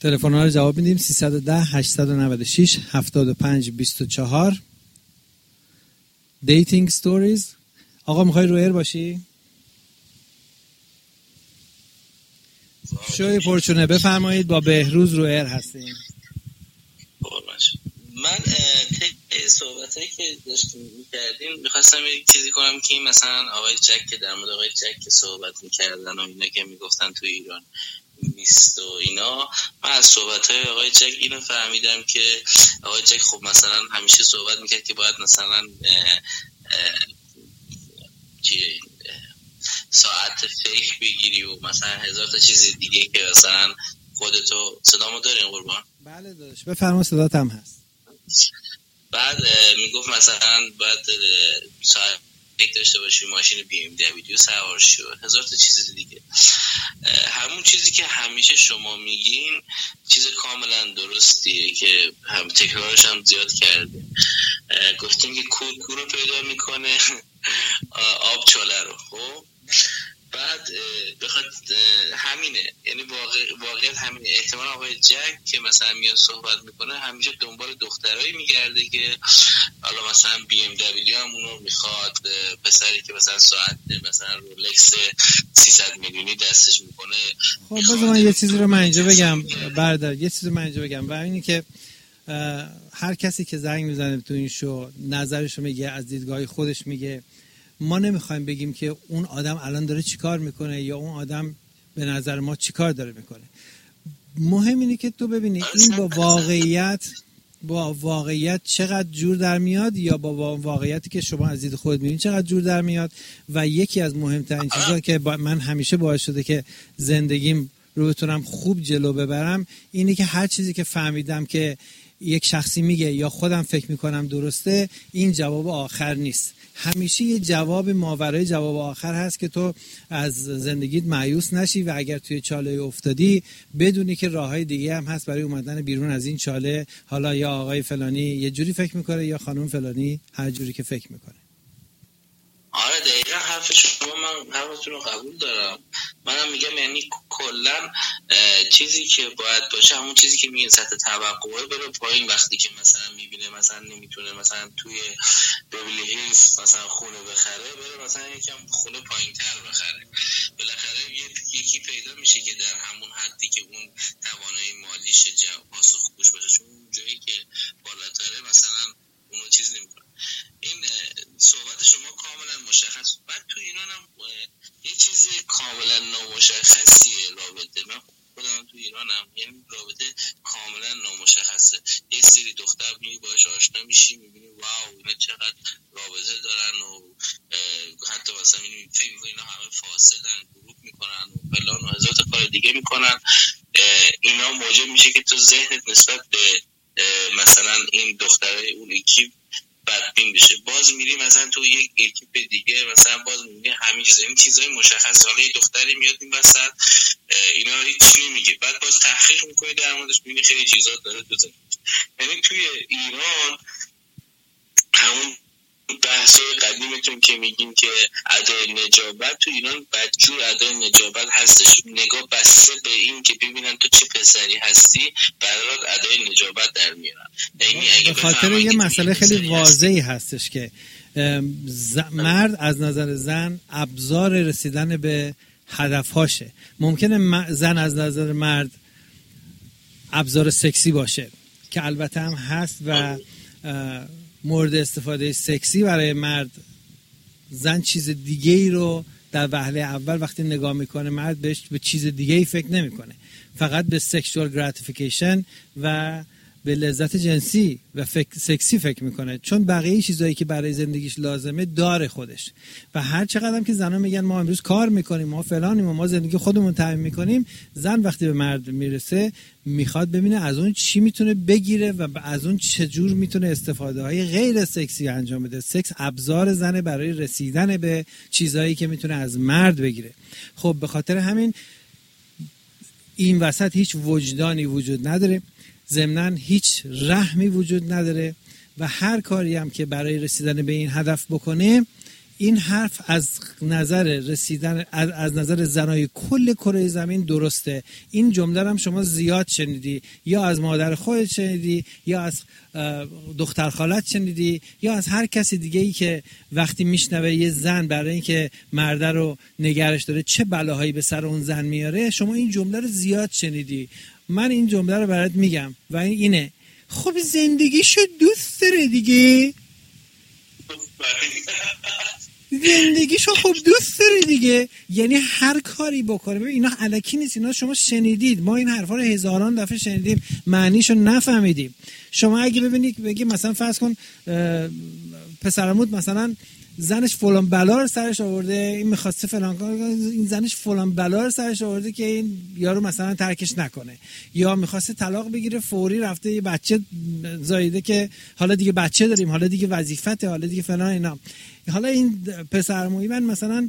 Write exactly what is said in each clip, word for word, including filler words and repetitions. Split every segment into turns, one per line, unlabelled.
تلفن ها رو جواب میدیم. سیصد و ده هشتصد و نود و شش هفتاد و پنج بیست و چهار. دیتینگ ستوریز. آقا میخوای رو ایر باشی؟ شوی پرچونه بفرمایید، با بهروز رو ایر هستیم.
من طی صحبتایی که داشتیم می‌کردیم می‌خواستم یک چیزی کنم که مثلا آقای جک که در مورد آقای جک که صحبت می‌کردن و اینا که میگفتن تو ایران نیست و اینا، من از صحبت‌های آقای جک اینو فهمیدم که آقای جک خب مثلا همیشه صحبت می‌کرد که باید مثلا اه اه چیه ساعت فیک بگیری و مثلا هزار تا چیز دیگه که مثلا خودتو صدامو دارین قربان؟
بله داداش بفرما، صدات هم هست.
بعد میگفت مثلا باید ساعت فیک داشته باشی، ماشین بی ام دبلیو سوار شو، هزار تا چیز دیگه. همون چیزی که همیشه شما میگین چیز کاملا درستیه که هم تکرارش هم زیاد کردیم. گفتیم که کور کور رو پیدا میکنه آب چاله رو. خب بعد بخواد همینه، یعنی واقع واقعیت همینه. احتمال آقای جک که مثلا میاد صحبت میکنه همیشه دنبال دخترایی میگرده که حالا مثلا بی ام دبلیو هم اونو میخواد، پسری که مثلا ساعت مثلا رولکس سیصد میلیونی دستش میکنه.
خب بذار من یه چیزی رو من اینجا بگم بردار، یه چیزی رو من اینجا بگم و اینی که هر کسی که زنگ میزنه تو این شو نظرش رو میگه، از دیدگاه خودش میگه. ما نمیخوایم بگیم که اون آدم الان داره چیکار میکنه یا اون آدم به نظر ما چیکار داره میکنه. مهم اینه که تو ببینی این با واقعیت با واقعیت چقدر جور در میاد یا با واقعیتی که شما از دید خود میبینید چقدر جور در میاد. و یکی از مهمترین چیزا که من همیشه باعث شده که زندگیم رو بتونم خوب جلو ببرم اینه که هر چیزی که فهمیدم که یک شخصی میگه یا خودم فکر میکنم درسته، این جواب آخر نیست. همیشه یه جواب ماورای جواب آخر هست که تو از زندگیت مایوس نشی و اگر توی چاله افتادی بدونی که راههای دیگه هم هست برای اومدن بیرون از این چاله. حالا یا آقای فلانی یه جوری فکر میکنه یا خانم فلانی هر جوری که فکر میکنه.
آره دقیقا حرف شما، من حرفتون رو قبول دارم. منم میگم یعنی کلا چیزی که باید باشه همون چیزی که میگه سطح توقعه بره پایین. وقتی که مثلا میبینه مثلا نمیتونه مثلا توی بیبلی هیلز مثلا خونه بخره، بره مثلا یکم خونه پایینتر بخره. بالاخره یکی پیدا میشه که در همون حدی که اون توانایی مالیش پاسخگوش باشه، چون اون جایی که بالاتره مثلا اونو چیز نمیکنه. این صحبت شما کاملا مشخص. بعد تو ایران هم یه چیز کاملا نامشخصیه رابطه. من خودم تو ایرانم، یعنی رابطه کاملا نامشخصه. یه سری دختر میبینی باهاش آشنا میشی، میبینی واو اینا چقدر رابطه دارن و حتی مثلا میبینی فکر میکنی اینا همه فاسدن، گروه میکنن و فلان و هزار تا کار دیگه میکنن. اینا موجب میشه که تو ذهنت نسبت به مثلا این دخترای اون اکیپ بدبین بشه. باز میری مثلا تو یک اکیپ دیگه مثلا باز میبینی همین چیزا، این چیزای مشخص. حالا یه دختری میاد این وسط اینا رو هیچ نمیگه، بعد باز تحقیق میکنی در موردش میبینی خیلی چیزا داره تو زندگی. یعنی توی ایران همون بحثای قدیمتون که میگیم که ادای نجابت، تو ایران بدجور ادای نجابت هستش. نگاه بسته به این که ببینن تو چه پسری هستی برات ادای نجابت در میارن. یعنی اگه
به خاطر یه مسئله خیلی واضحی هستش که مرد از نظر زن ابزار رسیدن به هدفهاشه. ممکنه زن از نظر مرد ابزار سکسی باشه که البته هم هست و مورد استفاده سکسی برای مرد. زن چیز دیگه ای رو در وهله اول وقتی نگاه میکنه مرد بهش به چیز دیگه ای فکر نمیکنه، فقط به سکشوال گراتیفیکیشن و به لذت جنسی و فکر سکسی فکر میکنه، چون بقیه چیزایی که برای زندگیش لازمه داره خودش. و هر چقدر هم که زنها میگن ما امروز کار میکنیم، ما فلانیم و ما زندگی خودمون تامین میکنیم، زن وقتی به مرد میرسه میخواد ببینه از اون چی میتونه بگیره و از اون چجور میتونه استفاده های غیر سکسی انجام بده. سکس ابزار زنه برای رسیدن به چیزایی که میتونه از مرد بگیره. خب به خاطر همین این وسط هیچ وجدانی وجود نداره، ضمناً هیچ رحمی وجود نداره و هر کاری هم که برای رسیدن به این هدف بکنه این حرف از نظر رسیدن از, از نظر زنای کل کره زمین درسته. این جمله رو هم شما زیاد شنیدی، یا از مادر خودت شنیدی، یا از دختر خالت شنیدی، یا از هر کسی دیگه ای که وقتی میشنوه یه زن برای اینکه مرده رو نگرش داره چه بلاهایی به سر اون زن میاره، شما این جمله رو زیاد شنیدی. من این جمله رو برات میگم و این اینه: خب زندگیشو دوست داره دیگه، زندگیشو خب دوست داره دیگه، یعنی هر کاری بکنه. ببین اینا الکی نیست، اینا شما شنیدید، ما این حرفا رو هزاران دفعه شنیدیم، معنیشو نفهمیدیم. شما اگه ببینید بگی مثلا فرض کن پسرموت مثلا زنش فلان بلا رو سرش آورده، این می‌خواسته فلان کار، این زنش فلان بلا رو سرش آورده که این یارو مثلا ترکش نکنه، یا می‌خواسته طلاق بگیره، فوری رفته یه بچه زاییده که حالا دیگه بچه داریم، حالا دیگه وظیفته، حالا دیگه فلان اینا. حالا این پسرموی من مثلا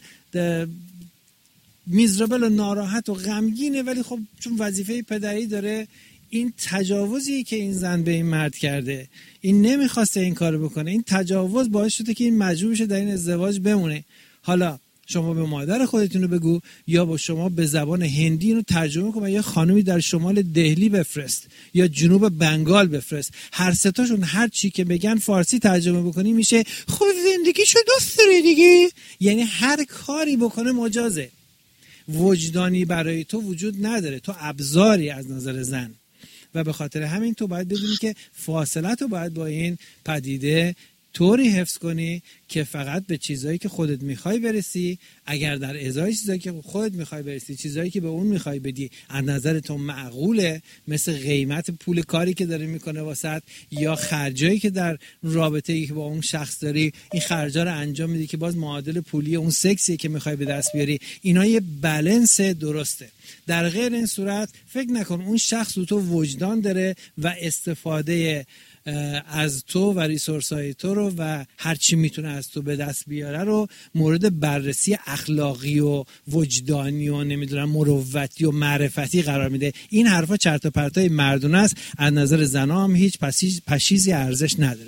میزربل و ناراحت و غمگینه، ولی خب چون وظیفه پدری داره، این تجاوزی که این زن به این مرد کرده، این نمیخواسته این کارو بکنه، این تجاوز باعث شده که این مجبور بشه در این ازدواج بمونه. حالا شما به مادر خودتون رو بگو، یا با شما به زبان هندی اینو ترجمه کن، یا خانومی در شمال دهلی بفرست یا جنوب بنگال بفرست، هر سه تاشون هر چی که بگن فارسی ترجمه بکنی میشه خب زندگیشو دوست داره دیگه. یعنی هر کاری بکنه مجازه، وجدانی برای تو وجود نداره، تو ابزاری از نظر زن. و به خاطر همین تو باید بدونی که فاصله تو باید با این پدیده طوری حفظ کنی که فقط به چیزایی که خودت میخوای برسی، اگر در ازای چیزایی که خودت میخوای برسی، چیزایی که به اون میخوای بدی از نظر تو معقوله، مثل قیمت پول کاری که داره میکنه واسط، یا خرجایی که در رابطه‌ای که با اون شخص داری این خرجا رو انجام میدی که باز معادل پولی اون سکسی که میخوای به دست بیاری، اینا یه بالانس درسته. در غیر این صورت فکر نکن اون شخص تو وجدان داره و استفاده از تو و ریسورس های تو رو و هر چی میتونه از تو به دست بیاره رو مورد بررسی اخلاقی و وجدانی و نمیدونم مروتی و معرفتی قرار میده. این حرفا چرت و پرتای مردونه است، از نظر زنا هم هیچ پشیزی ارزش نداره.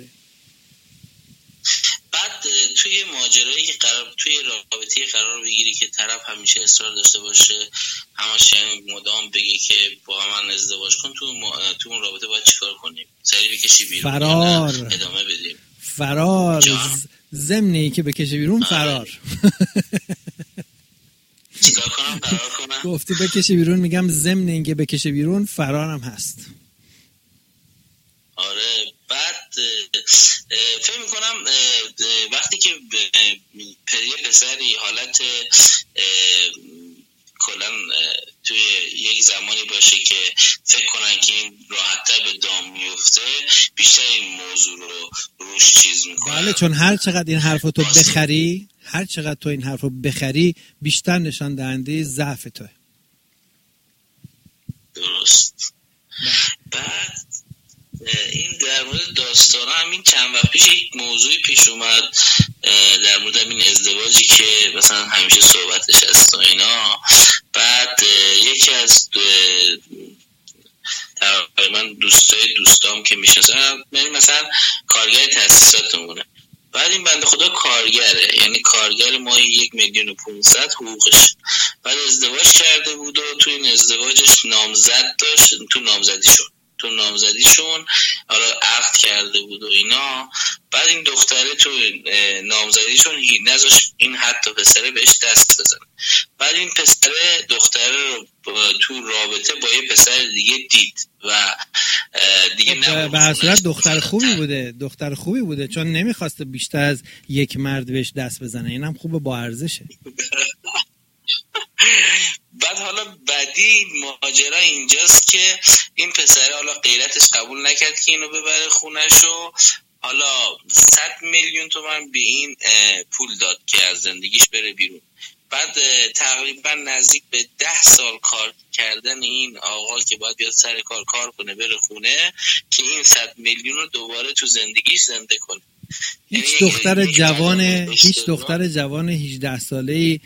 بعد توی ماجرایی که قرار توی رابطه‌ای قرار بگیری که طرف همیشه اصرار داشته باشه، همش یعنی مدام بگی که با من ازدواج کن، تو م... تو اون رابطه باید چیکار کنیم؟ سری بکشی بیرون،
فرار،
ادامه بدیم؟
فرار، ضمنی که بکشه بیرون فرار.
چیکار کنم؟ فرار کنم؟
گفتی بکشه بیرون، میگم ضمن اینکه بکشه بیرون فرارم هست.
آره. بعد فکر میکنم وقتی که پریه پسری حالت کلا توی یک زمانی باشه که فکر کنن که این راحت‌تر به دام میفته، بیشتر این موضوع رو روش چیز میکنن.
بله، چون هر چقدر این حرف رو تو بخری، هر چقدر تو این حرف رو بخری بیشتر نشان دهنده ضعف توه.
درست. بعد این در مورد داستانا همین چند وقت پیش یک موضوعی پیش اومد در مورد این ازدواجی که مثلا همیشه صحبتش هست و اینا. بعد یکی از تقریبا دوستای دوستام که میشناسم مثلا کارگر تاسیساتمونه، بعد این بنده خدا کارگره، یعنی کارگر ماهی یک میلیون و پونصد حقوقش. بعد ازدواج کرده بود و تو این ازدواجش نامزد داشت، تو نامزدیشون تو نامزدیشون حالا عقد کرده بود و اینا. بعد این دختره تو نامزدیشون نذاشت این حتی پسره بهش دست بزنه. بعد این پسره دختره رو تو رابطه با یه پسر دیگه دید و دیگه
نه، به هر صورت دختر خوبی بوده، دختر خوبی بوده چون نمیخواسته بیشتر از یک مرد بهش دست بزنه. اینم خوبه، با ارزشه.
بعد حالا بعدی ماجرا اینجاست که این پسره حالا غیرتش قبول نکرد که اینو ببره خونه‌شو، حالا صد میلیون تومان به این پول داد که از زندگیش بره بیرون. بعد تقریبا نزدیک به ده سال کار کردن این آقا که باید بیاد سر کار کار کنه بره خونه که این صد میلیون رو دوباره تو زندگیش زنده کنه.
هیچ دختر جوان هیچ دختر جوان هجده ساله‌ای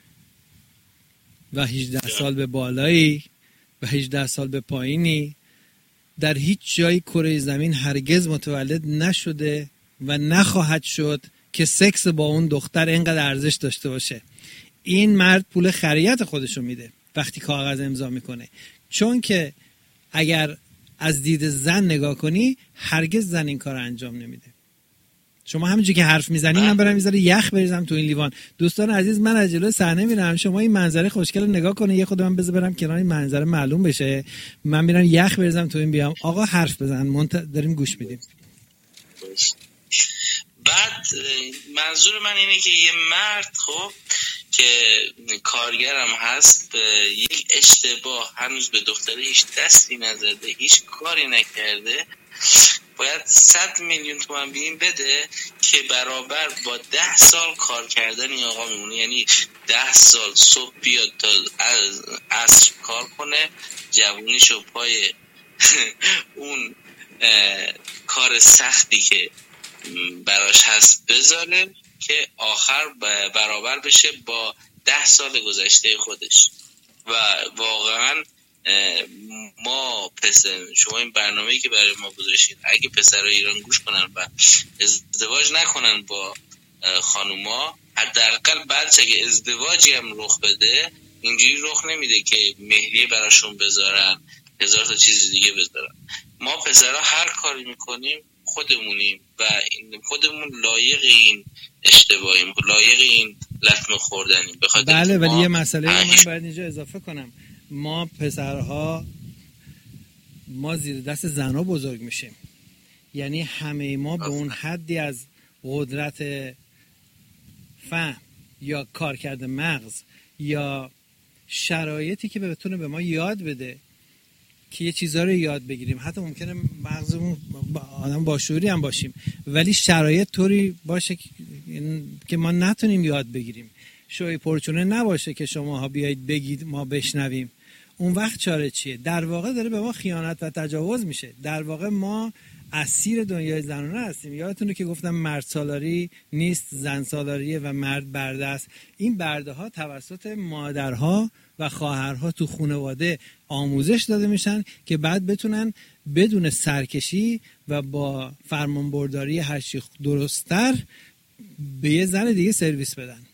و هجده سال به بالایی و هجده سال به پایینی در هیچ جای کره زمین هرگز متولد نشده و نخواهد شد که سکس با اون دختر اینقدر ارزش داشته باشه. این مرد پول خریت خودشو میده وقتی کاغذ امضا میکنه، چون که اگر از دید زن نگاه کنی هرگز زن این کار انجام نمیده. شما همینجوری که حرف میزنی من برم میذاره یخ بریزم تو این لیوان. دوستان عزیز، من از جلوی صحنه میرم، شما این منظره خوشگل رو نگاه کنید، یه خود من بذار برم کنار این منظره معلوم بشه، من میرم یخ بریزم تو این بیام. آقا حرف بزن، منت... داریم گوش میدیم.
بعد منظور من اینه که یه مرد خب که کارگرم هست یک اشتباه هنوز به دختره هیچ دستی نزده، هیچ کاری نکرده، باید صد میلیون تومان بین بده که برابر با ده سال کار کردن این آقا میمونه. یعنی ده سال صبح بیاد تا عصر کار کنه، جوونیشو پای اون کار سختی که براش هست بذاره که آخر برابر بشه با ده سال گذشته خودش. و واقعا ما پسر شما این برنامه‌ای که برای ما گذاشتید، اگه پسرای ایران گوش کنن و ازدواج نکنن با خانوما، حداقل بعدش اگه ازدواجی هم رخ بده اینجوری رخ نمیده که مهریه براشون بذارن، هزار تا چیز دیگه بذارن. ما پسرها هر کاری میکنیم خودمونیم و خودمون لایق این اشتباهیم، لایق این لطمه خوردنیم.
بله، ولی یه مسئله من باید اینجا اضافه کنم. ما پسرها ما زیر دست زنها بزرگ میشیم، یعنی همه ما به اون حدی از قدرت فهم یا کارکرد مغز یا شرایطی که بتونه به ما یاد بده که یه چیزا رو یاد بگیریم، حتی ممکنه مغزمون آدم باشعوری هم باشیم ولی شرایط طوری باشه که ما نتونیم یاد بگیریم، شوی پرچونه نباشه که شماها بیایید بگید ما بشنویم. اون وقت چاره چیه؟ در واقع داره به ما خیانت و تجاوز میشه. در واقع ما اسیر دنیای زنانه هستیم. یادتونه که گفتم مرد سالاری نیست، زن سالاریه و مرد برده است. این برده ها توسط مادرها و خواهرها تو خانواده آموزش داده میشن که بعد بتونن بدون سرکشی و با فرمانبرداری هرچی درست‌تر به یه زن دیگه سرویس بدن.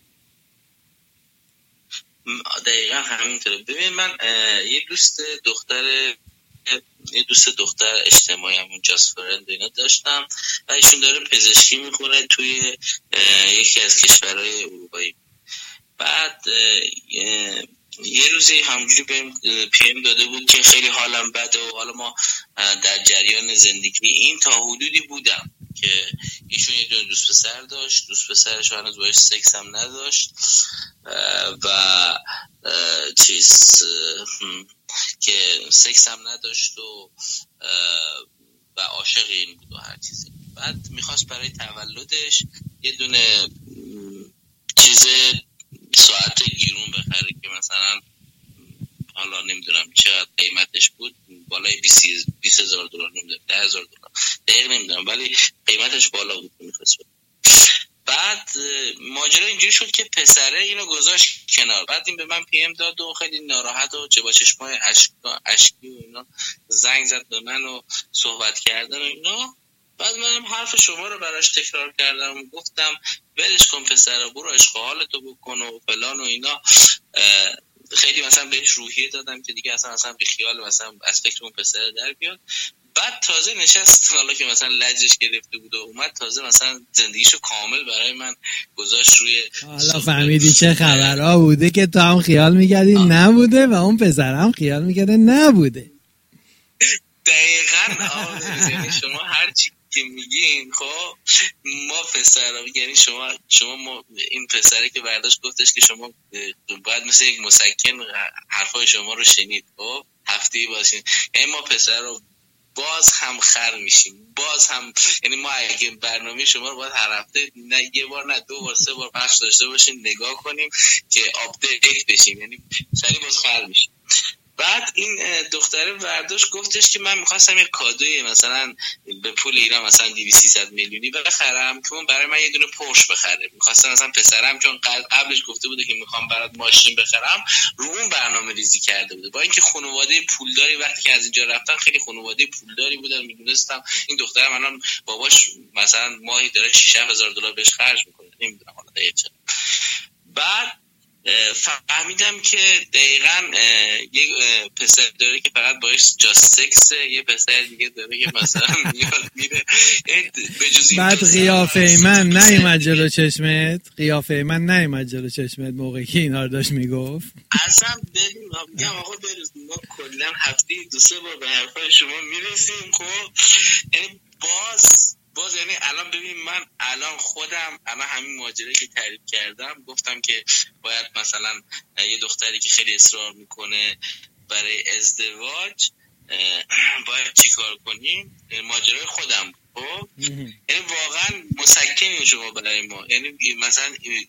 دقیقا همینطوره. ببین من یه دوست دختر یه دوست دختر اجتماعی همون جاست فرند اینا داشتم و ایشون داره پزشکی میکنه توی یکی از کشورهای اروپایی. بعد یه روزی همجوری بهم پی ام داده بود که خیلی حالم بده و حالا ما در جریان زندگی این تا حدودی بودم که ایشون یه دونه دوست پسر داشت، دوست پسرش هنوز باش سکس هم نداشت و چیز که سکس هم نداشت و و عاشق این بود و هر چیزی. بعد میخواست برای تولدش یه دونه چیز ساعت گیرون بخره که مثلا حالا نمیدونم چقدر قیمتش بود، بالای بیست هزار دلار، نمیدونم ده هزار دلار، دقیق نمیدونم ولی قیمتش بالا بود میخواست. بعد ماجرا اینجوری شد که پسره اینو گذاشت کنار. بعد این به من پی ام داد و خیلی ناراحت و چه با چشمای اشکی و اینا زنگ زد به من و صحبت کردن و اینا. بعد منم حرف شما رو براش تکرار کردم و گفتم ولش کن پسره، برو عشق حالتو بکن و فلان و اینا. خیلی مثلا بهش روحیه دادم که دیگه اصلا اصلا بیخیال مثلا از فکر اون پسره در بیاد. بعد تازه نشست، حالا که مثلا لجش گرفته بود و اومد تازه مثلا زندگیشو کامل برای من گذاشت روی.
حالا فهمیدی چه خبرها بوده که تو هم خیال میکردی نبوده و اون پسر هم خیال میکرده نبوده.
دقیقاً آره. یعنی شما هر چی که میگین خب ما پسرا، یعنی شما شما ما این پسره که برداشت گفتش که شما باید مثل یک مسکن حرفای شما رو شنید خب هفته‌ای باشین. یعنی ما پسرا باز هم خر میشیم، باز هم یعنی ما اگه برنامه شما رو باید هر هفته نه یه بار نه دو بار سه بار پخش داشته باشیم نگاه کنیم که آپدیت بشیم، یعنی سریع باز خر میشیم. و بعد این دختره برداشت گفتش که من میخواستم یه کادوی مثلا به پول ایران مثلا دویست سیصد میلیونی بخرم که اون برای من یه دونه پورش بخره. میخواستم مثلا پسرم چون قبلش گفته بوده که میخوام برات ماشین بخرم، رو اون برنامه ریزی کرده بوده. با اینکه خانواده پولداری، وقتی که از اینجا رفتن خیلی خانواده پولداری بودن، میدونستم این دخترم الان باباش مثلا ماهی داره شش هزار دلار بهش خرج میکنه، نمیدونم حالا دقیقاً چقدر. بعد فهمیدم که دقیقاً یک پسر داره که فقط باش جاست سکس، یه پسر دیگه داره که مثلا میاد میره به جز این.
بعد قیافه من نیومد جلو چشمت، قیافه من نیومد جلو چشمت موقعی که اینا رو داشت میگفت؟
اصلا ببین میگم آقا بروز ما کلا هفته دو سه بار به حرفای شما میرسیم. خب یعنی باز باز یعنی الان ببین من الان خودم الان همین ماجرایی که تعریف کردم گفتم که باید مثلا یه دختری که خیلی اصرار میکنه برای ازدواج باید چیکار کنیم، ماجرای خودم. خب یعنی واقعا مسکنیم شما برای ما، یعنی مثلا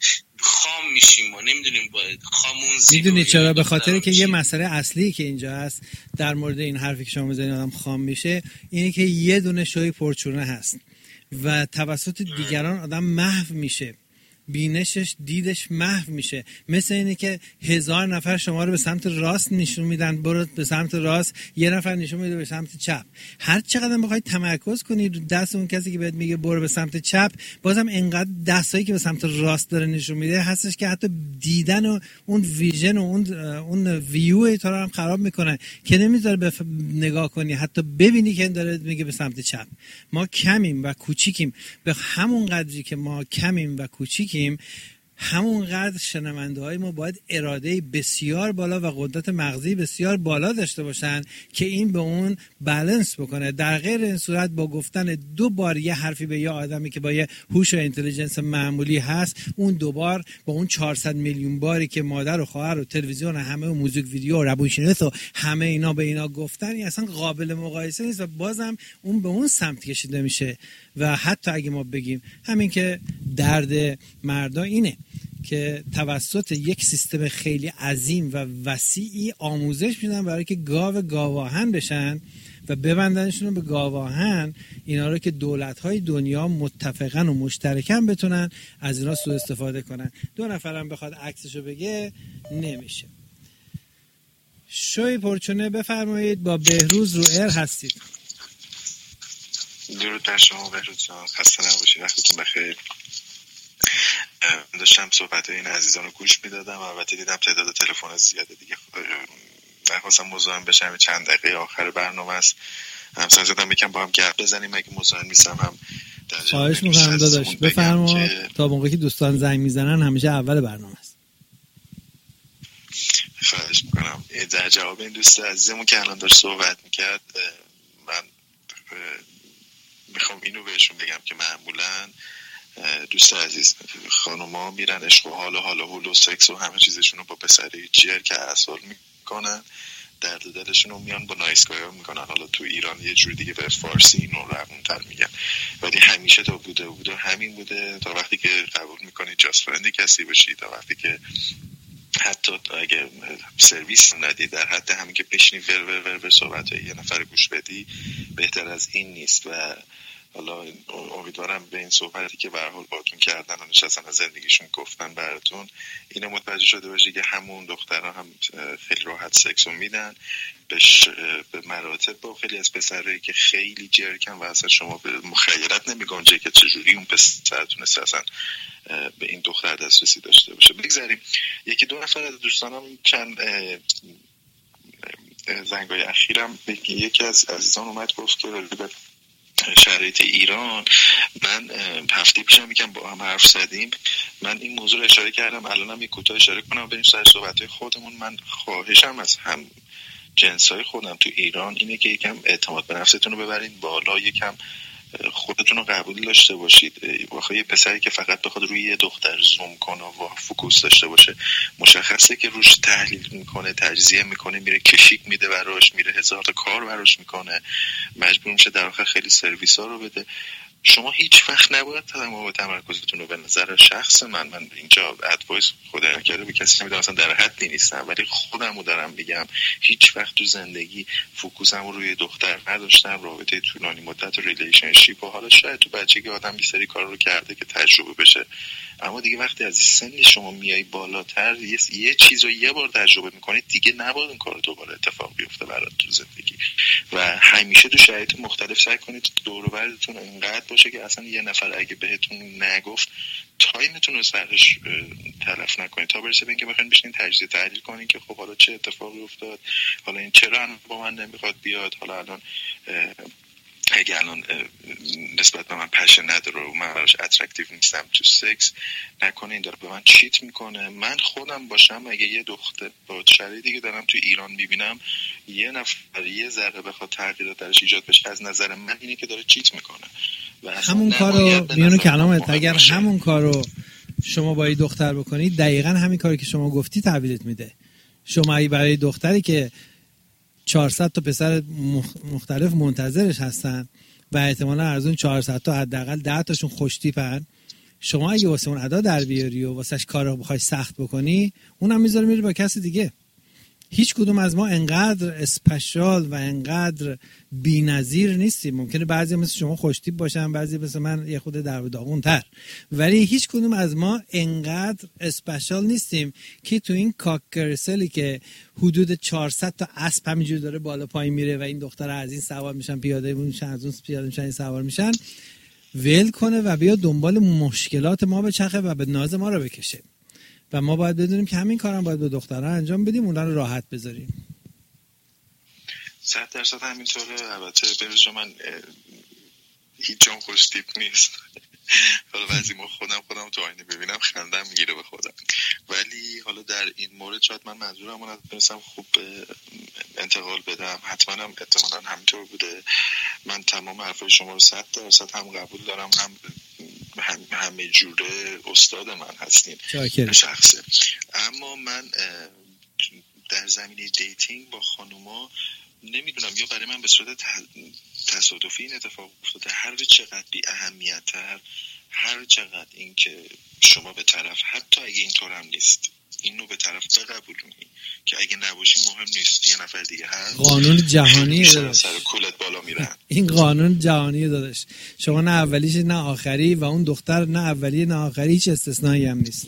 خام میشیم، ما نمیدونیم باید خامون زیبایی.
میدونی چرا؟ به خاطر که یه مسئله اصلی که اینجا هست در مورد این حرفی که شما میزنید آدم خام میشه اینه که یه دونه شوی پرچونه هست و توسط دیگران آدم محو میشه، بینشش دیدش محو میشه. مثل اینه که هزار نفر شما رو به سمت راست نشون میدن برو به سمت راست، یه نفر نشون میده به سمت چپ. هر چقدر بخوای تمرکز کنی رو دست اون کسی که بهت میگه برو به سمت چپ، بازم انقدر دستایی که به سمت راست داره نشون میده هستش که حتی دیدن و اون ویژن و اون اون ویو تو رو هم خراب میکنه که نمیذاره بف... نگاه کنی، حتی ببینی که داره میگه به سمت چپ. ما کمیم و کوچیکیم، به همون قدری که ما کمیم و کوچیکیم همونقدر شنونده های ما باید اراده بسیار بالا و قدرت مغزی بسیار بالا داشته باشن که این به اون بالانس بکنه. در غیر این صورت با گفتن دو بار یه حرفی به یه آدمی که با یه هوش و اینتلیجنس معمولی هست، اون دوبار با اون چهارصد میلیون باری که مادر و خواهر و تلویزیون و همه و موزیک ویدیو و روانشناس و همه اینا به اینا گفتن، این اصلا قابل مقایسه نیست و بازم اون به اون سمت کشیده میشه. و حتی اگه ما بگیم همین که درد مردا اینه که توسط یک سیستم خیلی عظیم و وسیعی آموزش میدن برای که گاو گاواهن بشن و ببندنشون به گاواهن، اینا رو که دولت‌های دنیا متفقاً و مشترکاً بتونن از اینا سوء استفاده کنن. دو نفرم بخواد عکسشو بگه نمیشه. شوی پرچونه بفرمایید، با بهروز رو ایر هستید.
درود بر شما بهروز جان، خسته نباشید، وقتتون بخیر. داشتم صحبت این عزیزان رو گوش میدادم، البته دیدم تعداد تلفن زیاده دیگه، نخواستم مزاحم بشم، چند دقیقه آخر برنامه است، همسان زدم یکم با هم گپ بزنیم، اگه مزاحم نیستم هم
خواهش میکنم داداش بفرما، تا موقعی که دوستان زنگ میزنن همیشه اول برنامه است.
خواهش میکنم. در جواب این دوست عزیزمون که الان داشت صحبت میکرد، من میخوام اینو بهشون بگم که معمولاً دوست عزیز خانوما میرن عشق و حال و حال و حول و سکس و همه چیزشون رو با پسری جر که اصال میکنن، درد و دلشون رو میان با نایسگاه میکنن. حالا تو ایران یه جور دیگه به فارسی اینو روون‌تر میگن، ولی همیشه تا بوده بوده همین بوده. تا وقتی که قبول میکنی جاست فرندی کسی باشی، تا وقتی که حتی اگه سرویس ندی، در حد همین که بشینی ور ور ور به صحبت یه نفر گوش بدی، بهتر از این نیست. و حالا امیدوارم به این صحبتی که به هر حال باهاتون کردن و نشستن از زندگیشون گفتن براتون، اینو متوجه شده باشی که همون دخترها هم خیلی راحت سکسو میدن به مراتب با خیلی از پسرایی که خیلی جرکن و اصلا شما به مخیلت نمیگنجه که چجوری اون پسر تونسته اصلا به این دختر دسترسی داشته باشه. بگذاریم یکی دو نفر از دوستانم چند زنگای اخیرم یکی از عزیزان اومد گفت که شرایط ایران، من هفته پیشم میگم با هم حرف زدیم، من این موضوع رو اشاره کردم، الانم یک کوتاه اشاره کنم بریم سر صحبت‌های خودمون. من خواهشم از هم جنسای خودم تو ایران اینه که یکم اعتماد به نفستون رو ببرین بالا، یکم خودتون رو قبول داشته باشید. واقعا یه پسری که فقط بخواد روی یه دختر زوم کنه و فوکوس داشته باشه، مشخصه که روش تحلیل میکنه، تجزیه میکنه، میره کشیک میده براش، میره هزار تا کار براش میکنه، مجبور میشه در آخر خیلی سرویس ها رو بده. شما هیچ وقت نباید تمام تمرکزتون رو به نظر شخص من من اینجا ادوایس خدا نکرده به کسی نمیدم، اصلا در حدی نیستم، ولی خودم رو دارم میگم هیچ وقت تو زندگی فوکوسم رو روی دختر نداشتم، رابطه طولانی مدت و ریلیشنشیپ، و حالا شاید تو بچگی آدم یه سری کار رو کرده که تجربه بشه، اما دیگه وقتی از سن شما میای بالاتر یه, یه چیز رو یه بار تجربه میکنید دیگه نباید اون کار رو دوباره اتفاق بیفته برات تو زندگی، و همیشه تو شرایط مختلف سعی کنید دور و برتون اینقدر باشه که اصلا یه نفر اگه بهتون نگفت تایمتون رو سرش تلف نکنید تا برسه به اینکه بخواید بشین تجزیه تحلیل کنید که خب حالا چه اتفاقی افتاد، حالا این چرا با من نمیخواد بیاد، حالا الان اگه الان نسبت به من پشن نداره و من براش اترکتیو نیستم تو سکس، نکنه این داره به من چیت میکنه. من خودم باشم اگه یه دختر با شرایطی که دارم تو ایران میبینم یه نفر یه ذره بخواد تغییرات درش ایجاد بشه، از نظر من اینه که داره چیت میکنه و
همون کارو میونه کلامت اگر باشه. همون کارو شما با این دختر بکنید دقیقاً همین کاری که شما گفتی تحویلت میده. شما ای برای دختری که چهارصد تا پسر مختلف منتظرش هستن و احتمالاً از اون چهارصد تا حداقل ده تاشون خوش تیپن، شما اگه واسه اون ادا در بیاری و واسش کارو بخوای سخت بکنی، اونم میذاره میره با کسی دیگه. هیچ کدوم از ما انقدر اسپشال و انقدر بی‌نظیر نیستیم. ممکنه بعضی مثل شما خوشتیپ باشن، بعضی مثل من یه خود در و داغون‌تر، ولی هیچ کدوم از ما انقدر اسپشال نیستیم که تو این کاکرسلی که حدود چهارصد تا اسب همینجوری داره بالا پایین میره و این دختر از این سوار میشن پیاده میشن از اون پیاده میشن این سوار میشن، ول کنه و بیا دنبال مشکلات ما بچرخه و به ناز ما رو بکشه. و ما باید بدونیم که همین کارم باید به دخترها انجام بدیم، اونا رو راحت بذاریم.
صد درصد همینطوره. البته بروز جو من هیچ جام خوش تیپ نیست، حالا بعضی ما خودم خودم تو آینه ببینم خندم میگیره به خودم، ولی حالا در این مورد شاید من منظورم رو نتونستم خوب انتقال بدم، حتما هم احتمالاً همینطور بوده. من تمام حرفای شما رو صد درصد هم قبول دارم، هم هم همه جوره استاد من هستین به شخصه. اما من در زمینه دیتینگ با خانوما نمیدونم، یا برای من به صورت تصادفی این اتفاق افتاده، هر چقدر بی اهمیت تر، هر چقدر این که شما به طرف حتی اگه اینطور هم نیست اینو به طرف بقبولونی که اگه نباشی مهم نیست یه نفر دیگه هست،
قانون جهانیه داداش،
سر کولت بالا میرن.
این قانون جهانیه داداش، شما نه اولیش نه آخری و اون دختر نه اولی نه آخری، هیچ استثنایی هم نیست.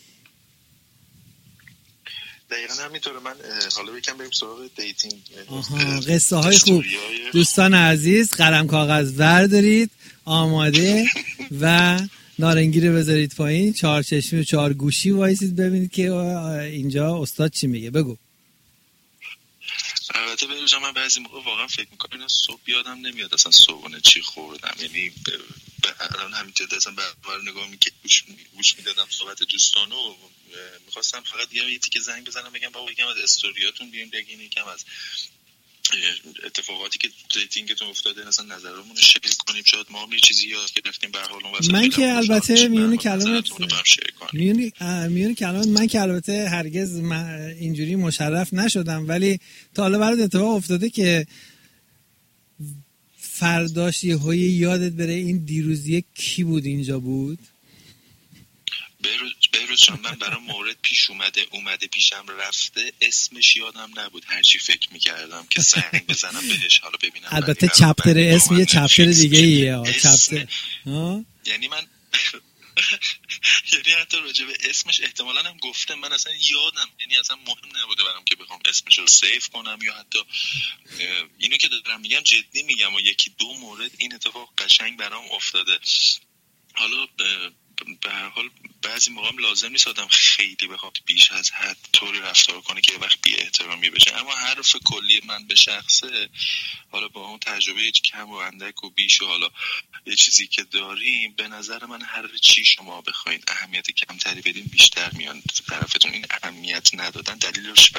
دقیقا همینطوره. من حالا یکم بریم سراغ دیتینگ.
آها، قصه های خوب. دوستان عزیز قلم کاغذ بردارید آماده و نارنگی رو بذارید پایین، چهار چشمی و چهار گوشی وایسید ببینید که اینجا استاد چی میگه. بگو.
البته بروز من بعضی موقع واقعا فکر میکنم صبح یادم نمیاد اصلا صبحونه چی خوردم، یعنی الان همینطور دستم به اول نگاه میکنم گوش میدادم صحبت دوستانو، میخواستم فقط یه تیکه زنگ بزنم بگم بابا یکم از استوریاتون بیاین بگین، یکم از اتفاقاتی که دیتینگتون افتاده مثلا نظرمون رو شیر کنیم، شاید ما هم یه چیزی یاد گرفتیم به هر حال.
من که البته میونه کلامت میونه میونه کلامت من که البته هرگز اینجوری مشرف نشدم، ولی تا حالا برات اتفاق افتاده که فرداش یهویی یادت بره این دیروزی کی بود اینجا بود؟
بهروز جان من برای مورد پیش اومده اومده پیشم رفته، اسمش یادم نبود، هرچی فکر میکردم که سنگ بزنم بهش حالا ببینم.
البته چپتر اسم یه چپتر دیگه ایه چپتر،
یعنی من یعنی حتی راجع به اسمش احتمالاً هم گفتم، من اصلا یادم یعنی اصلا مهم نبوده برام که بخوام اسمش رو سیف کنم، یا حتی اینو که دارم میگم جدی میگم و یکی دو مورد این اتفاق قشنگ برام افتاده. حالا به هر حال بعضی موقع هم لازم نیست آدم خیلی بخواد بیش از حد طوری رفتار کنه که وقت بی احترامی بشه، اما حرف کلی من به شخصه، حالا با اون تجربه کم و اندک و بیش و حالا یه چیزی که داریم، به نظر من هر چی شما بخواید اهمیت کمتری بدین بیشتر میان طرفتون. این اهمیت ندادن دلیلش